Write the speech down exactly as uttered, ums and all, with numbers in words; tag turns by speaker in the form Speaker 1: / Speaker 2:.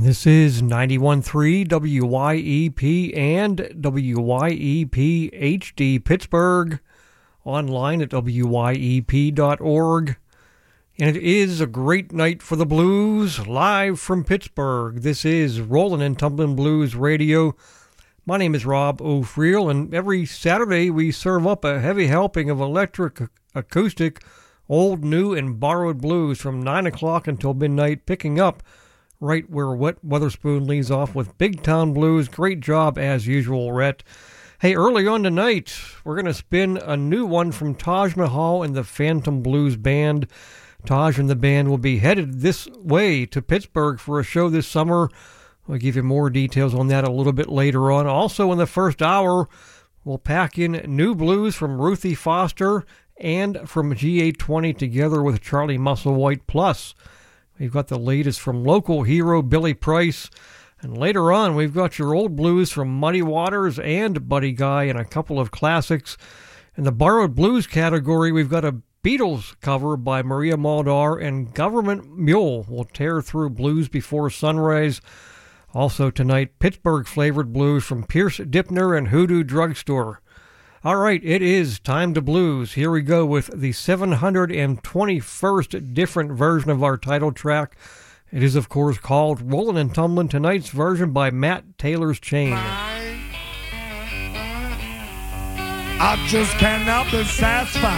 Speaker 1: This is ninety-one point three W Y E P and W Y E P H D Pittsburgh, online at W Y E P dot org. And it is a great night for the blues, live from Pittsburgh. This is Rollin' and Tumblin' Blues Radio. My name is Rob O'Friel, and every Saturday we serve up a heavy helping of electric, acoustic, old, new, and borrowed blues from nine o'clock until midnight, picking up right where Wet Weatherspoon leaves off with Big Town Blues. Great job as usual, Rhett. Hey, early on tonight, we're going to spin a new one from Taj Mahal and the Phantom Blues Band. Taj and the band will be headed this way to Pittsburgh for a show this summer. I'll give you more details on that a little bit later on. Also in the first hour, we'll pack in new blues from Ruthie Foster and from G eight twenty together with Charlie Musselwhite Plus. We've got the latest from local hero Billy Price. And later on, we've got your old blues from Muddy Waters and Buddy Guy and a couple of classics. In the borrowed blues category, we've got a Beatles cover by Maria Muldaur, and Government Mule will tear through Blues Before Sunrise. Also tonight, Pittsburgh-flavored blues from Pierce Dipner and Hoodoo Drugstore. All right, it is time to blues. Here we go with the seven hundred twenty-first different version of our title track. It is, of course, called Rollin' and Tumblin', tonight's version by Matt Taylor's Chain.
Speaker 2: I just cannot be satisfied